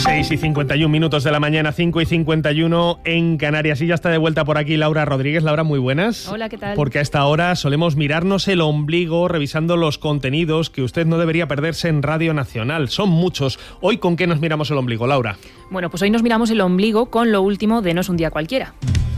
6:51 de la mañana, 5:51 en Canarias. Y ya está de vuelta por aquí Laura Rodríguez. Laura, muy buenas. Hola, ¿qué tal? Porque a esta hora solemos mirarnos el ombligo revisando los contenidos que usted no debería perderse en Radio Nacional. Son muchos. Hoy, ¿con qué nos miramos el ombligo, Laura? Bueno, pues hoy nos miramos el ombligo con lo último de No es un día cualquiera.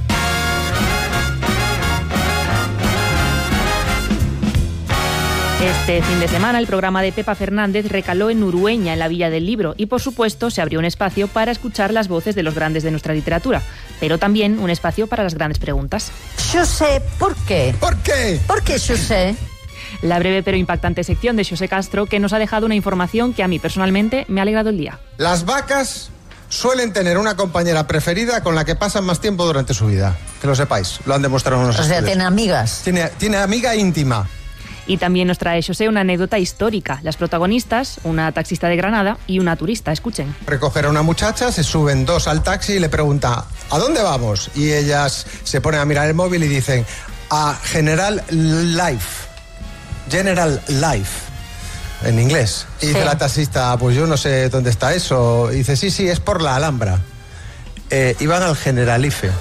Este fin de semana el programa de Pepa Fernández recaló en Urueña, en la Villa del Libro, y por supuesto se abrió un espacio para escuchar las voces de los grandes de nuestra literatura, pero también un espacio para las grandes preguntas. Xosé, ¿por qué? ¿Por qué? ¿Por qué, Xosé? La breve pero impactante sección de Xosé Castro, que nos ha dejado una información que a mí personalmente me ha alegrado el día. Las vacas suelen tener una compañera preferida con la que pasan más tiempo durante su vida. Que lo sepáis, lo han demostrado unos estudios. O sea, tiene amigas. Tiene amiga íntima. Y también nos trae Xosé una anécdota histórica. Las protagonistas, una taxista de Granada y una turista. Escuchen. Recoger a una muchacha, se suben dos al taxi y le pregunta, ¿a dónde vamos? Y ellas se ponen a mirar el móvil y dicen, a General Life. General Life. En inglés. Y dice la taxista, pues yo no sé dónde está eso. Y dice, sí, es por la Alhambra. Iban al Generalife.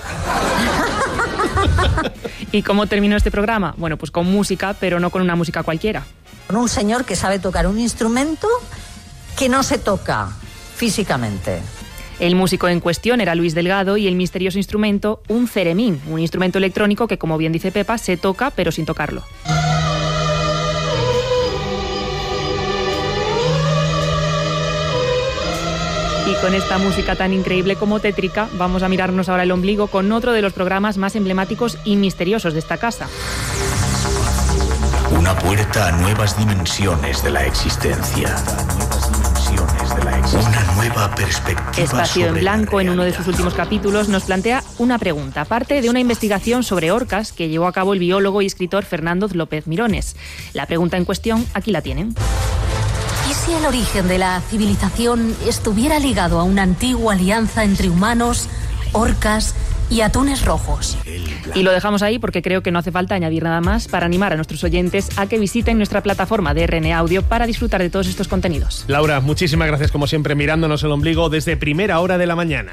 ¿Y cómo terminó este programa? Bueno, pues con música, pero no con una música cualquiera. Con un señor que sabe tocar un instrumento que no se toca físicamente. El músico en cuestión era Luis Delgado y el misterioso instrumento, un ceremín, un instrumento electrónico que, como bien dice Pepa, se toca pero sin tocarlo. Y con esta música tan increíble como tétrica, vamos a mirarnos ahora el ombligo con otro de los programas más emblemáticos y misteriosos de esta casa. Una puerta a nuevas dimensiones de la existencia. Una nueva perspectiva. Espacio en Blanco, en uno de sus últimos capítulos, nos plantea una pregunta, parte de una investigación sobre orcas que llevó a cabo el biólogo y escritor Fernando López Mirones. La pregunta en cuestión, aquí la tienen. ¿Y si el origen de la civilización estuviera ligado a una antigua alianza entre humanos, orcas y atunes rojos? Y lo dejamos ahí porque creo que no hace falta añadir nada más para animar a nuestros oyentes a que visiten nuestra plataforma de RNA Audio para disfrutar de todos estos contenidos. Laura, muchísimas gracias como siempre mirándonos el ombligo desde primera hora de la mañana.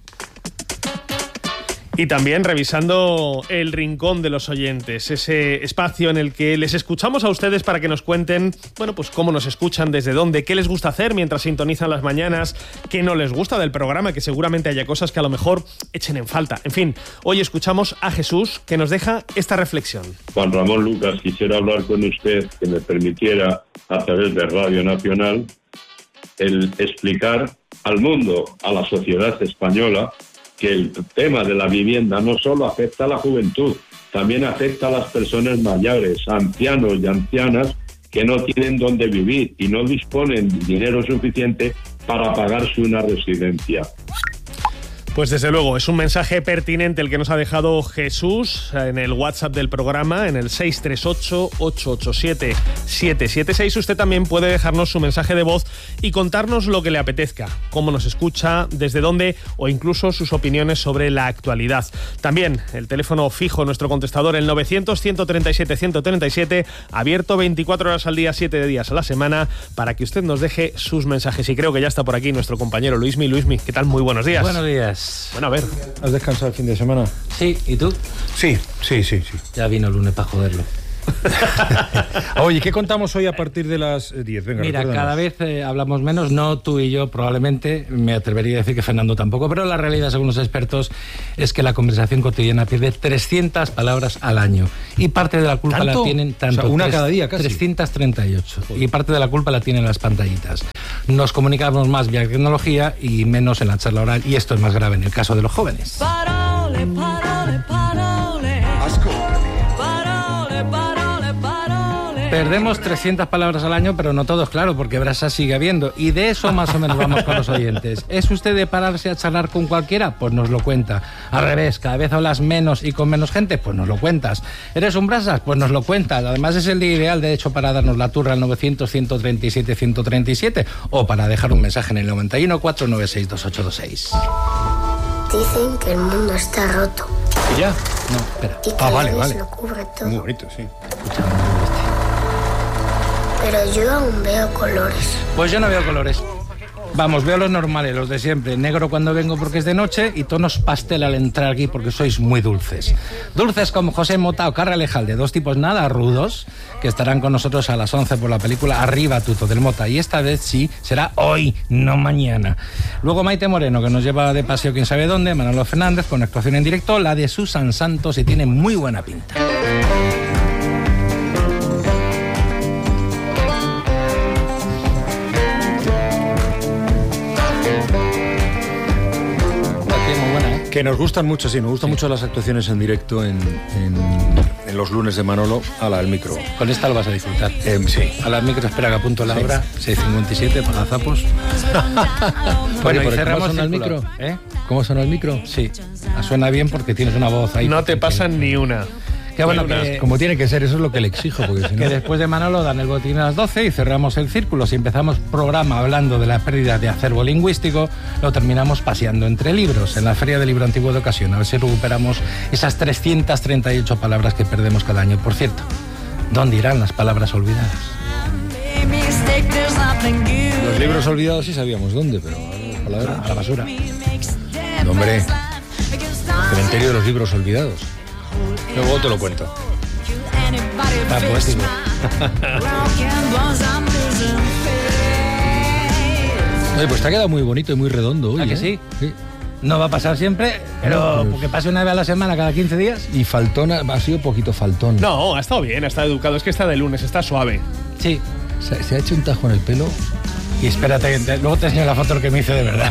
Y también revisando el rincón de los oyentes, ese espacio en el que les escuchamos a ustedes para que nos cuenten, bueno, pues cómo nos escuchan, desde dónde, qué les gusta hacer mientras sintonizan las mañanas, qué no les gusta del programa, que seguramente haya cosas que a lo mejor echen en falta. En fin, hoy escuchamos a Jesús, que nos deja esta reflexión. Juan Ramón Lucas, quisiera hablar con usted, que me permitiera, a través de Radio Nacional, el explicar al mundo, a la sociedad española, que el tema de la vivienda no solo afecta a la juventud, también afecta a las personas mayores, ancianos y ancianas que no tienen dónde vivir y no disponen de dinero suficiente para pagarse una residencia. Pues desde luego, es un mensaje pertinente el que nos ha dejado Jesús en el WhatsApp del programa, en el 638-887-776. Usted también puede dejarnos su mensaje de voz y contarnos lo que le apetezca, cómo nos escucha, desde dónde o incluso sus opiniones sobre la actualidad. También el teléfono fijo, nuestro contestador, el 900-137-137, abierto 24 horas al día, 7 días a la semana, para que usted nos deje sus mensajes. Y creo que ya está por aquí nuestro compañero Luismi. Luismi, ¿qué tal? Muy buenos días. Buenos días. Bueno, a ver. ¿Has descansado el fin de semana? Sí, ¿y tú? Sí. Ya vino el lunes para joderlo. Oye, ¿qué contamos hoy a partir de las 10? Venga, mira, recuérdanos. cada vez hablamos menos, no tú y yo probablemente, me atrevería a decir que Fernando tampoco, pero la realidad, según los expertos, es que la conversación cotidiana pierde 300 palabras al año. Y parte de la culpa ¿Tanto? la tienen tanto. O sea, una cada día casi. 338. Y parte de la culpa la tienen las pantallitas. Nos comunicamos más vía tecnología y menos en la charla oral, y esto es más grave en el caso de los jóvenes. Parole, parole, parole. Asco. Parole, parole, parole. Perdemos 300 palabras al año, pero no todos, claro, porque brasa sigue habiendo. Y de eso más o menos vamos con los oyentes. ¿Es usted de pararse a charlar con cualquiera? Pues nos lo cuenta. Al revés, cada vez hablas menos y con menos gente, pues nos lo cuentas. ¿Eres un brasas? Pues nos lo cuentas. Además es el día ideal, de hecho, para darnos la turra al 900-137-137 o para dejar un mensaje en el 91 496 2826. Dicen que el mundo está roto. ¿Y ya? No, espera. Y que vale. lo cubre todo. Muy bonito, sí. Pero yo aún veo colores. Pues yo no veo colores. Vamos, veo los normales, los de siempre. Negro cuando vengo porque es de noche y tonos pastel al entrar aquí porque sois muy dulces. Dulces como José Mota o Carra Lejalde, dos tipos nada rudos que estarán con nosotros a las 11 por la película Arriba Tuto del Mota. Y esta vez sí, será hoy, no mañana. Luego Maite Moreno, que nos lleva de paseo quién sabe dónde. Manolo Fernández con actuación en directo. La de Susan Santos y tiene muy buena pinta. Que nos gustan mucho, sí, nos gustan mucho las actuaciones en directo en los lunes de Manolo a la del micro. Con esta lo vas a disfrutar. Sí. A la del micro, espera que apunto la hora. 6:57 para zapos. Bueno, y cerramos ¿cómo suena el micro? ¿Cómo suena el micro? Sí, suena bien porque tienes una voz ahí. No te pasan ni una. Que bueno, que, como tiene que ser, eso es lo que le exijo. Porque si no... Que después de Manolo dan el botín a las 12 y cerramos el círculo. Si empezamos programa hablando de la pérdida de acervo lingüístico, lo terminamos paseando entre libros en la Feria del Libro Antiguo de Ocasión. A ver si recuperamos esas 338 palabras que perdemos cada año. Por cierto, ¿dónde irán las palabras olvidadas? Los libros olvidados sí sabíamos dónde, pero a la basura. No, hombre, cementerio de los libros olvidados. Luego te lo cuento. Está poético. Oye, pues te ha quedado muy bonito y muy redondo hoy. ¿A que sí? Sí. No va a pasar siempre, pero porque pase una vez a la semana, cada 15 días. Y faltón, ha sido poquito faltón. No, ha estado bien, ha estado educado. Es que está de lunes, está suave. Sí. Se ha hecho un tajo en el pelo. Y espérate, luego te enseño la foto que me hice de verdad.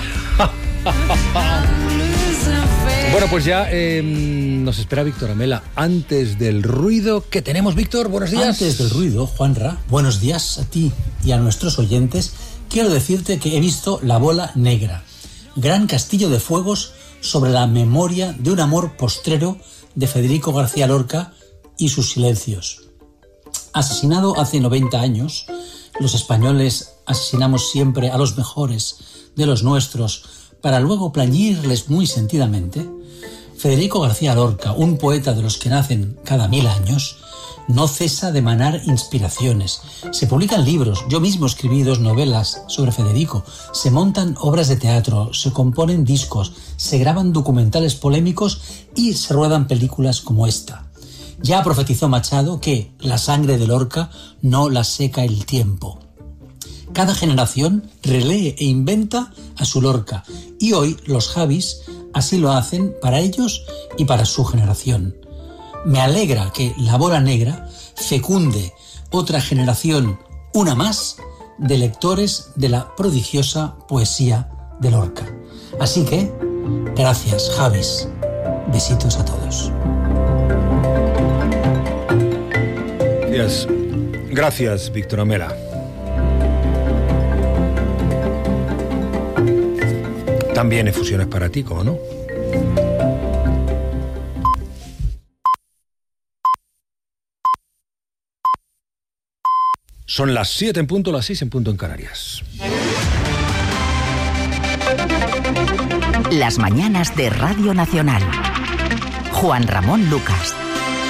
Bueno, pues ya nos espera Víctor Amela. Antes del ruido, ¿qué tenemos, Víctor? Buenos días. Antes del ruido, Juanra, buenos días a ti y a nuestros oyentes. Quiero decirte que he visto La Bola Negra, gran castillo de fuegos sobre la memoria de un amor postrero de Federico García Lorca y sus silencios. Asesinado hace 90 años, los españoles asesinamos siempre a los mejores de los nuestros para luego plañirles muy sentidamente. Federico García Lorca, un poeta de los que nacen cada 1000 años, no cesa de emanar inspiraciones. Se publican libros, yo mismo escribí 2 novelas sobre Federico, se montan obras de teatro, se componen discos, se graban documentales polémicos y se ruedan películas como esta. Ya profetizó Machado que la sangre de Lorca no la seca el tiempo. Cada generación relee e inventa a su Lorca y hoy los Javis así lo hacen para ellos y para su generación. Me alegra que La Bola Negra fecunde otra generación, una más, de lectores de la prodigiosa poesía de Lorca. Así que, gracias, Javis. Besitos a todos. Gracias, Víctor Amela. También efusiones para ti, ¿cómo no? Son las 7 en punto, las 6 en punto en Canarias. Las mañanas de Radio Nacional. Juan Ramón Lucas.